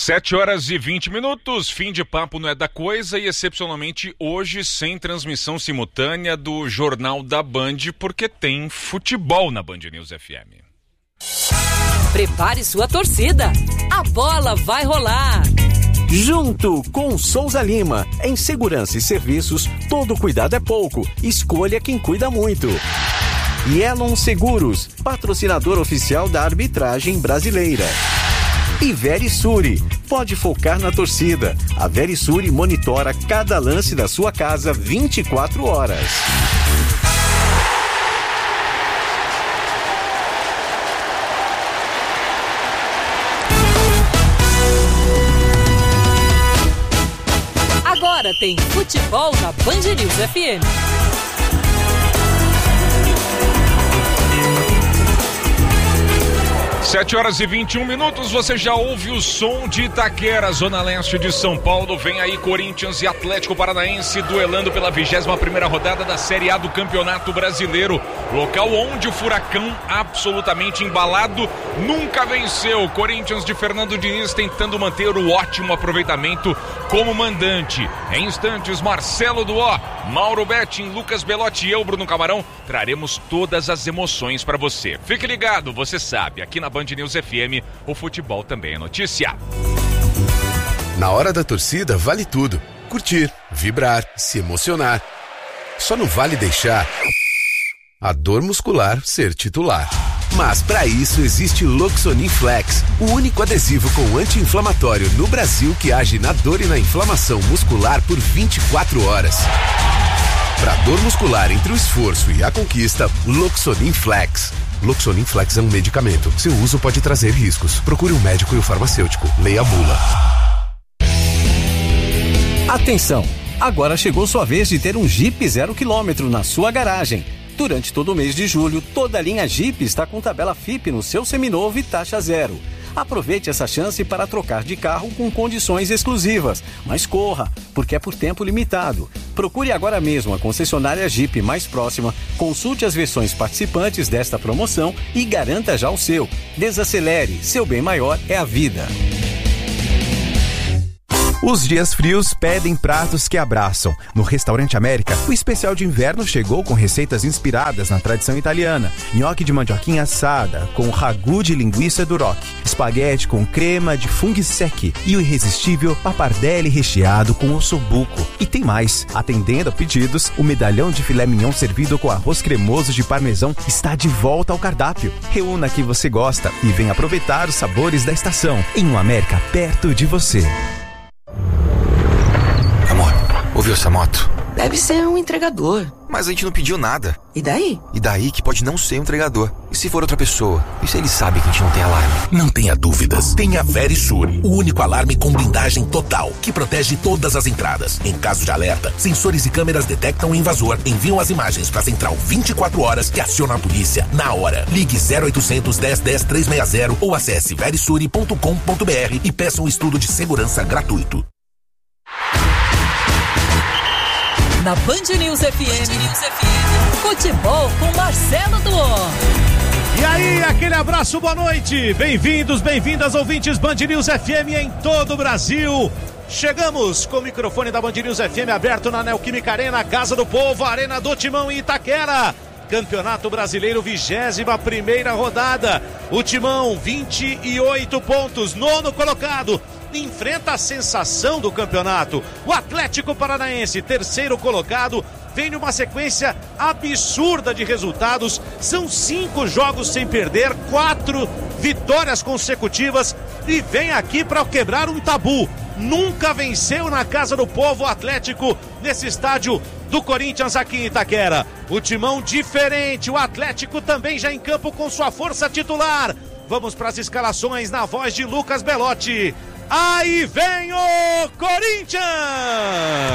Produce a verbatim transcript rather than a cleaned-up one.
Sete horas e vinte minutos, fim de papo não é da coisa e excepcionalmente hoje sem transmissão simultânea do Jornal da Band, porque tem futebol na Band News F M. Prepare sua torcida, a bola vai rolar. Junto com Souza Lima, em segurança e serviços, todo cuidado é pouco, escolha quem cuida muito. Yelon Seguros, patrocinador oficial da arbitragem brasileira. E Verisure, pode focar na torcida. A Verisure monitora cada lance da sua casa vinte e quatro horas. Agora tem futebol na Band News F M. Sete horas e vinte e um minutos, você já ouve o som de Itaquera, zona leste de São Paulo. Vem aí Corinthians e Atlético Paranaense duelando pela vigésima primeira rodada da Série A do Campeonato Brasileiro. Local onde o Furacão, absolutamente embalado, nunca venceu. Corinthians de Fernando Diniz tentando manter o ótimo aproveitamento como mandante. Em instantes, Marcelo Duó, Mauro Betting, Lucas Belotti e eu, Bruno Camarão, traremos todas as emoções para você. Fique ligado, você sabe, aqui na Band News F M, o futebol também é notícia. Na hora da torcida, vale tudo. Curtir, vibrar, se emocionar. Só não vale deixar a dor muscular ser titular. Mas para isso existe Loxonin Flex, o único adesivo com anti-inflamatório no Brasil que age na dor e na inflamação muscular por vinte e quatro horas. Para dor muscular entre o esforço e a conquista, Loxonin Flex. Loxonin Flex é um medicamento. Seu uso pode trazer riscos. Procure um médico e o farmacêutico. Leia a bula. Atenção! Agora chegou sua vez de ter um Jeep zero quilômetro na sua garagem. Durante todo o mês de julho, toda a linha Jeep está com tabela F I P no seu seminovo e taxa zero. Aproveite essa chance para trocar de carro com condições exclusivas, mas corra, porque é por tempo limitado. Procure agora mesmo a concessionária Jeep mais próxima, consulte as versões participantes desta promoção e garanta já o seu. Desacelere, seu bem maior é a vida. Os dias frios pedem pratos que abraçam. No Restaurante América, o especial de inverno chegou com receitas inspiradas na tradição italiana. Nhoque de mandioquinha assada, com ragu de linguiça duroc. Espaguete com crema de funghi secchi. E o irresistível pappardelle recheado com ossobuco. E tem mais. Atendendo a pedidos, o medalhão de filé mignon servido com arroz cremoso de parmesão está de volta ao cardápio. Reúna que você gosta e venha aproveitar os sabores da estação. Em um América perto de você. Amor, ouviu essa moto? Deve ser um entregador. Mas a gente não pediu nada. E daí? E daí que pode não ser um entregador. E se for outra pessoa? E se ele sabe que a gente não tem alarme? Não tenha dúvidas. Tenha Verisure, o único alarme com blindagem total, que protege todas as entradas. Em caso de alerta, sensores e câmeras detectam o invasor, enviam as imagens para a central vinte e quatro horas que aciona a polícia na hora. Ligue zero oitocentos, dez, dez, trezentos e sessenta ou acesse verisure ponto com ponto b r e peça um estudo de segurança gratuito. Na Band News F M, Band News F M, futebol com Marcelo Duó. E aí, aquele abraço, boa noite. Bem-vindos, bem-vindas, ouvintes Band News F M em todo o Brasil. Chegamos com o microfone da Band News F M aberto na Neoquímica Arena, Casa do Povo, Arena do Timão em Itaquera. Campeonato Brasileiro, vigésima primeira rodada. O Timão, vinte e oito pontos, nono colocado. Enfrenta a sensação do campeonato, o Atlético Paranaense, terceiro colocado, vem numa sequência absurda de resultados, são cinco jogos sem perder, quatro vitórias consecutivas e vem aqui para quebrar um tabu. Nunca venceu na Casa do Povo o Atlético nesse estádio do Corinthians aqui em Itaquera. O Timão diferente, o Atlético também já em campo com sua força titular. Vamos para as escalações na voz de Lucas Belotti. Aí vem o Corinthians!